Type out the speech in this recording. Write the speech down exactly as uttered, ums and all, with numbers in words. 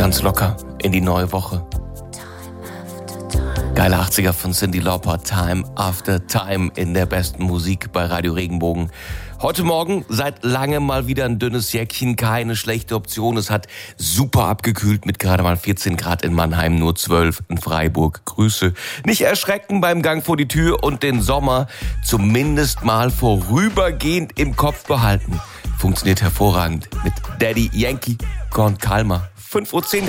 Ganz locker in die neue Woche. Geile achtziger von Cyndi Lauper, Time After Time in der besten Musik bei Radio Regenbogen. Heute Morgen seit langem mal wieder ein dünnes Jäckchen, keine schlechte Option. Es hat super abgekühlt mit gerade mal vierzehn Grad in Mannheim, nur zwölf in Freiburg. Grüße. Nicht erschrecken beim Gang vor die Tür und den Sommer zumindest mal vorübergehend im Kopf behalten. Funktioniert hervorragend mit Daddy Yankee, Korn Kalmer. fünf Uhr zehn